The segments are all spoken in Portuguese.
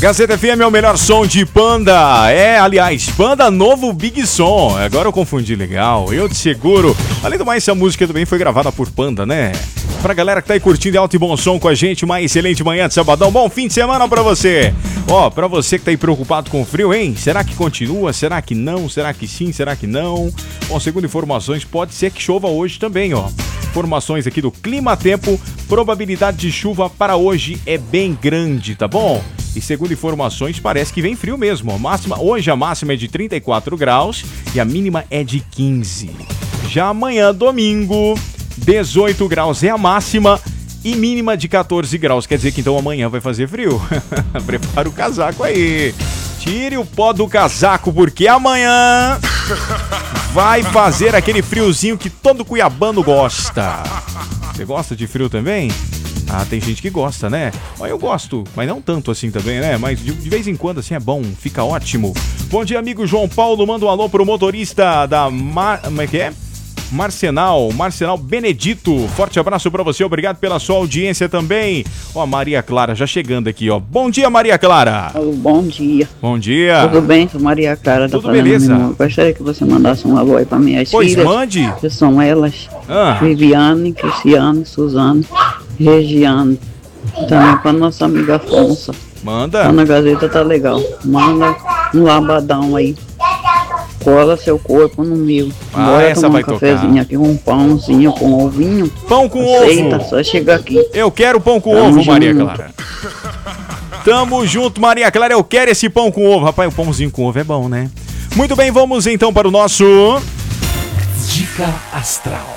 Gazeta FM é o melhor som de Panda. Aliás, Panda novo Big Som. Agora eu confundi legal, eu te seguro. Além do mais, essa música também foi gravada por Panda, né? Pra galera que tá aí curtindo alto e bom som com a gente, uma excelente manhã de sabadão. Bom fim de semana pra você. Pra você que tá aí preocupado com o frio, hein? Será que continua? Será que não? Será que sim? Será que não? Bom, segundo informações, pode ser que chova hoje também, Informações aqui do Clima Tempo, probabilidade de chuva para hoje é bem grande, tá bom? E segundo informações, parece que vem frio mesmo. Hoje a máxima é de 34 graus e a mínima é de 15. Já amanhã, domingo, 18 graus é a máxima e mínima de 14 graus. Quer dizer que então amanhã vai fazer frio. Prepara o casaco aí. Tire o pó do casaco, porque amanhã vai fazer aquele friozinho que todo cuiabano gosta. Você gosta de frio também? Tem gente que gosta, né? Eu gosto, mas não tanto assim também, né? Mas de vez em quando assim é bom, fica ótimo. Bom dia, amigo João Paulo. Manda um alô pro motorista da como é que é? Marcenal Benedito, forte abraço pra você, obrigado pela sua audiência também. Maria Clara já chegando aqui, Bom dia, Maria Clara. Bom dia. Bom dia. Tudo bem, sou Maria Clara. Tudo beleza? Gostaria que você mandasse um alô aí pra minhas filhas. Pois mande. Que são elas, Viviane, Cristiane, Suzane, Regiane. Também pra nossa amiga Afonso. Manda. Na Gazeta tá legal. Manda um labadão aí. Cola seu corpo no meu. Bora essa tomar vai um cafezinho tocar. Aqui, um pãozinho com ovinho. Pão com Aceita, ovo. só chegar aqui. Eu quero pão com ovo, Maria Clara. Tamo junto, Maria Clara. Eu quero esse pão com ovo. Rapaz, o pãozinho com ovo é bom, né? Muito bem, vamos então para o nosso Dica Astral.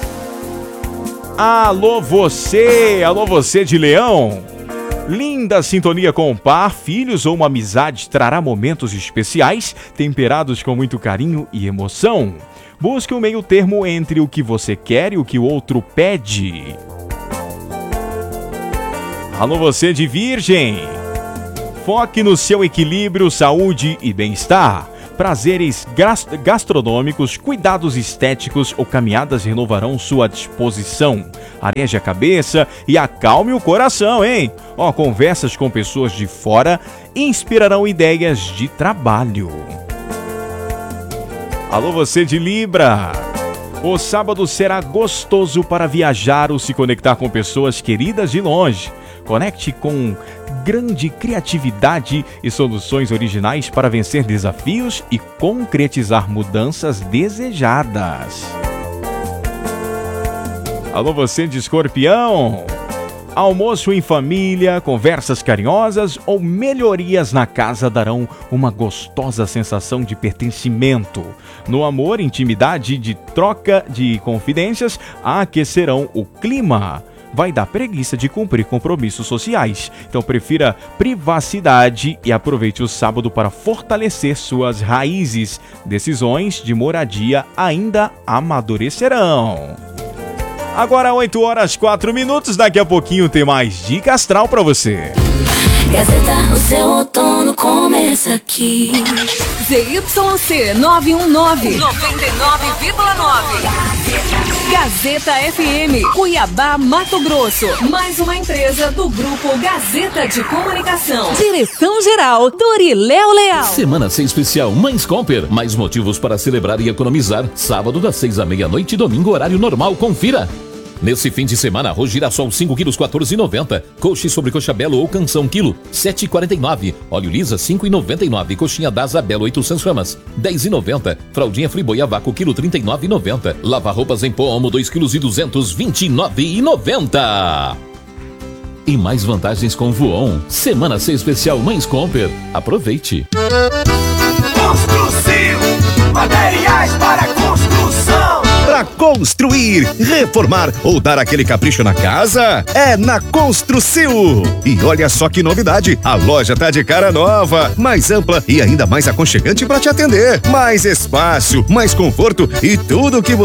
Alô você de Leão. Linda sintonia com o par, filhos ou uma amizade trará momentos especiais, temperados com muito carinho e emoção. Busque um meio termo entre o que você quer e o que o outro pede. Alô você de Virgem. Foque no seu equilíbrio, saúde e bem-estar. Prazeres gastronômicos, cuidados estéticos ou caminhadas renovarão sua disposição. Areje a cabeça e acalme o coração, hein? Conversas com pessoas de fora inspirarão ideias de trabalho. Alô você de Libra. O sábado será gostoso para viajar ou se conectar com pessoas queridas de longe. Conecte com grande criatividade e soluções originais para vencer desafios e concretizar mudanças desejadas. Alô você de Escorpião. Almoço em família, conversas carinhosas ou melhorias na casa darão uma gostosa sensação de pertencimento. No amor, intimidade de troca de confidências aquecerão o clima. Vai dar preguiça de cumprir compromissos sociais. Então prefira privacidade e aproveite o sábado para fortalecer suas raízes. Decisões de moradia ainda amadurecerão. Agora 8h04, daqui a pouquinho tem mais Dica Astral para você. Gazeta, o seu outono começa aqui. ZYC 919, 99,9. Gazeta FM, Cuiabá, Mato Grosso. Mais uma empresa do Grupo Gazeta de Comunicação. Direção-geral, Doriléo Leal. Semana 6 especial Mães Comper. Mais motivos para celebrar e economizar. Sábado das 6 à meia-noite, domingo horário normal. Confira. Nesse fim de semana, arroz girassol 5 quilos, 14,90. Coxa e sobrecoxa Belo ou canção quilo, 7,49. Óleo lisa, 5,99. Coxinha Daza Belo, 800 gramas, 10,90. Fraldinha Friboi a vácuo, quilo, 39,90. Lava roupas em pó Omo, 2 quilos e 200, 29,90. E mais vantagens com Voon. Semana 6 especial Mães Comper. Aproveite. Construção, materiais para construção. Para construir, reformar ou dar aquele capricho na casa, é na Construcil. E olha só que novidade, a loja tá de cara nova, mais ampla e ainda mais aconchegante para te atender. Mais espaço, mais conforto e tudo que você